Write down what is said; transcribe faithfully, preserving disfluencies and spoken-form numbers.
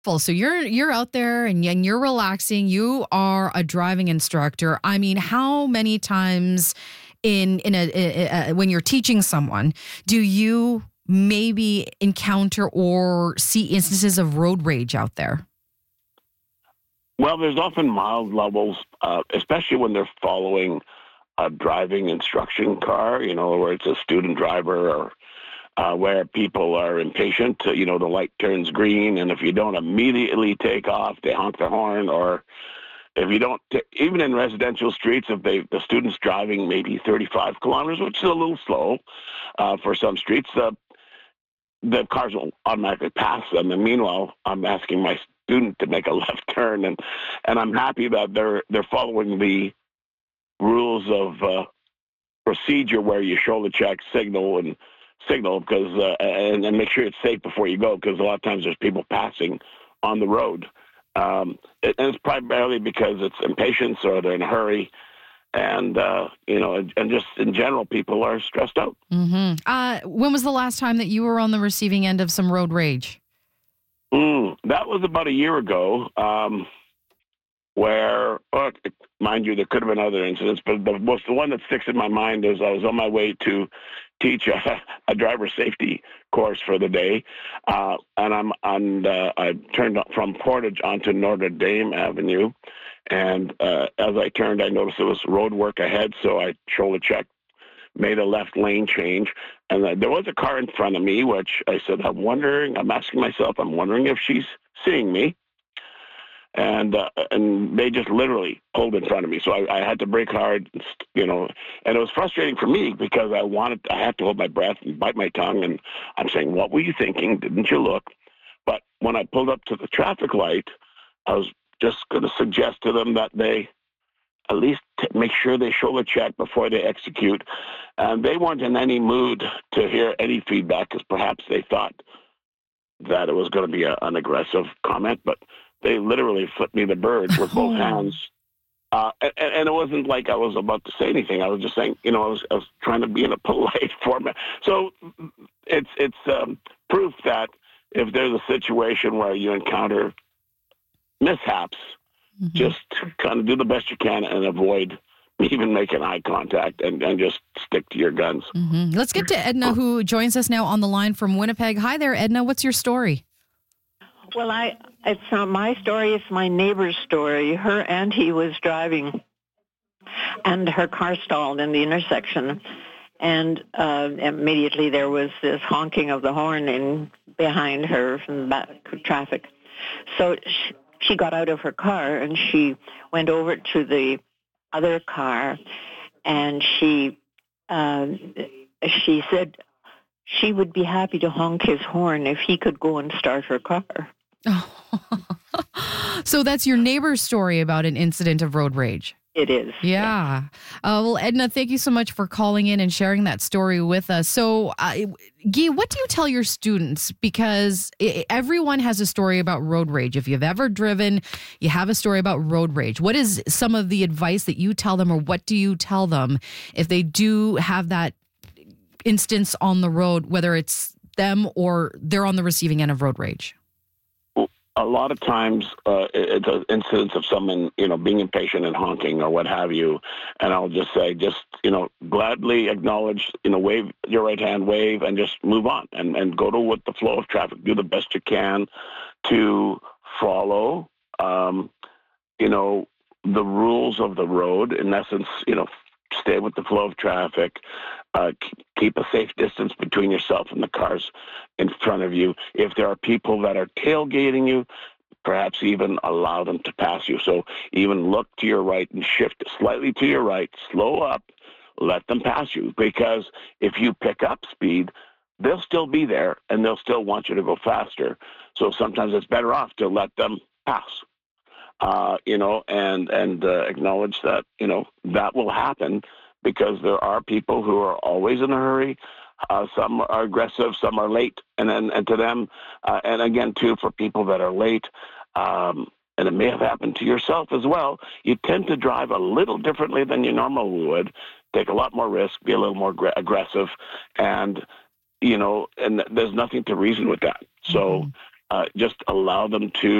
So you're you're out there and, and you're relaxing. You are a driving instructor. I mean, how many times in in a, a, a when you're teaching someone do you maybe encounter or see instances of road rage out there? Well, there's often mild levels, uh, especially when they're following a driving instruction car, you know, where it's a student driver or uh, where people are impatient. You know, the light turns green, and if you don't immediately take off, they honk their horn. Or if you don't, t- even in residential streets, if they the student's driving maybe thirty-five kilometers, which is a little slow uh, for some streets, uh, the cars will automatically pass them. And meanwhile, I'm asking my student to make a left turn, and and I'm happy that they're they're following the rules of uh, procedure where you shoulder check, signal, and signal because uh, and, and make sure it's safe before you go, because a lot of times there's people passing on the road, um, it, and it's primarily because it's impatience or they're in a hurry. And, uh, you know, and, and just in general, people are stressed out. Mm-hmm. Uh, when was the last time that you were on the receiving end of some road rage? Mm, that was about a year ago, um, where, well, mind you, there could have been other incidents, but the most the one that sticks in my mind is I was on my way to teach a, a driver safety course for the day, uh, and I'm on. Uh, I turned from Portage onto Notre Dame Avenue, and uh, as I turned, I noticed there was road work ahead, so I shoulder checked, made a left lane change, and uh, there was a car in front of me, which I said, I'm wondering, I'm asking myself, I'm wondering if she's seeing me. And uh, and they just literally pulled in front of me. So I, I had to brake hard, you know, and it was frustrating for me because I wanted, I had to hold my breath and bite my tongue. And I'm saying, what were you thinking? Didn't you look? But when I pulled up to the traffic light, I was just going to suggest to them that they at least t- make sure they shoulder check before they execute. And they weren't in any mood to hear any feedback because perhaps they thought that it was going to be a, an aggressive comment, but they literally flipped me the bird with both hands. Uh, and, and it wasn't like I was about to say anything. I was just saying, you know, I was, I was trying to be in a polite format. So it's it's um, proof that if there's a situation where you encounter mishaps, mm-hmm. just kind of do the best you can and avoid even making eye contact and, and just stick to your guns. Mm-hmm. Let's get to Edna, who joins us now on the line from Winnipeg. Hi there, Edna. What's your story? Well, I it's not my story. It's my neighbor's story. Her auntie was driving, and her car stalled in the intersection, and uh, immediately there was this honking of the horn in behind her from the back of traffic. So she, she got out of her car and she went over to the other car, and she uh, she said she would be happy to honk his horn if he could go and start her car. So that's your neighbor's story about an incident of road rage. It is. Yeah. Uh, well, Edna, thank you so much for calling in and sharing that story with us. So, uh, Guy, what do you tell your students? Because it, everyone has a story about road rage. If you've ever driven, you have a story about road rage. What is some of the advice that you tell them, or what do you tell them if they do have that instance on the road, whether it's them or they're on the receiving end of road rage? A lot of times uh, it's an incidence of someone, you know, being impatient and honking or what have you. And I'll just say, just, you know, gladly acknowledge, you know, wave your right hand, wave, and just move on and, and go to with the flow of traffic. Do the best you can to follow, um, you know, the rules of the road. In essence, you know, stay with the flow of traffic. Uh, keep a safe distance between yourself and the cars in front of you. If there are people that are tailgating you, perhaps even allow them to pass you. So even look to your right and shift slightly to your right, slow up, let them pass you. Because if you pick up speed, they'll still be there and they'll still want you to go faster. So sometimes it's better off to let them pass. Uh, you know, and, and uh, acknowledge that, you know, that will happen because there are people who are always in a hurry. Uh, some are aggressive, some are late. And then, and to them, uh, and again, too, for people that are late, um, and it may have happened to yourself as well, you tend to drive a little differently than you normally would, take a lot more risk, be a little more ag- aggressive, and, you know, and there's nothing to reason with that. So, uh, just allow them to